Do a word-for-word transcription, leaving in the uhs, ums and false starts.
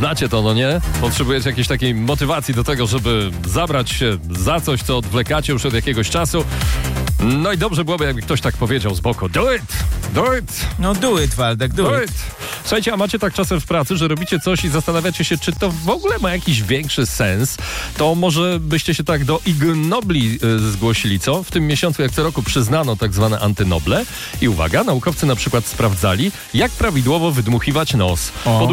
Znacie to, no nie? Potrzebujecie jakiejś takiej motywacji do tego, żeby zabrać się za coś, co odwlekacie już od jakiegoś czasu. No i dobrze byłoby, jakby ktoś tak powiedział z boku. Do it! Do it! No do it, Waldek, do, Do it. it! Słuchajcie, a macie tak czasem w pracy, że robicie coś i zastanawiacie się, czy to w ogóle ma jakiś większy sens? To może byście się tak do Ig Nobli y, zgłosili, co? W tym miesiącu, jak co roku, przyznano tak zwane antynoble. I uwaga, naukowcy na przykład sprawdzali, jak prawidłowo wydmuchiwać nos. O.